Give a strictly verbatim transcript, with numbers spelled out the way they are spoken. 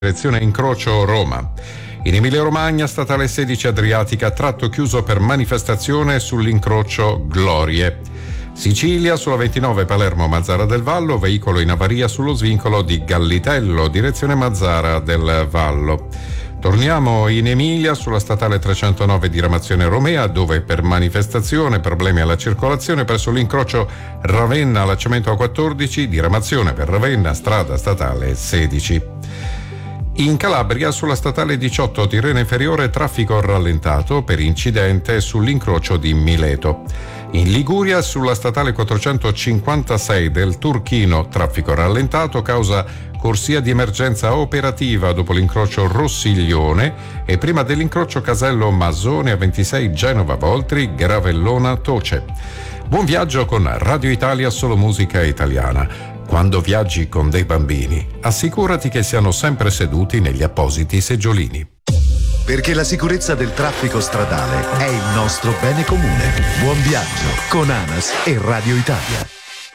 direzione incrocio Roma. In Emilia-Romagna, statale sedici Adriatica, tratto chiuso per manifestazione sull'incrocio Glorie. Sicilia, sulla ventinove Palermo-Mazzara del Vallo, veicolo in avaria sullo svincolo di Gallitello, direzione Mazzara del Vallo. Torniamo in Emilia, sulla statale trecentonove diramazione Romea, dove per manifestazione, problemi alla circolazione presso l'incrocio Ravenna-Allacciamento A quattordici, diramazione per Ravenna, strada statale sedici. In Calabria, sulla statale diciotto Tirreno Inferiore, traffico rallentato per incidente sull'incrocio di Mileto. In Liguria, sulla statale quattrocentocinquantasei del Turchino, traffico rallentato causa corsia di emergenza operativa dopo l'incrocio Rossiglione e prima dell'incrocio Casello Masone A ventisei Genova Voltri Gravellona Toce. Buon viaggio con Radio Italia, solo musica italiana. Quando viaggi con dei bambini, assicurati che siano sempre seduti negli appositi seggiolini. Perché la sicurezza del traffico stradale è il nostro bene comune. Buon viaggio con ANAS e Radio Italia.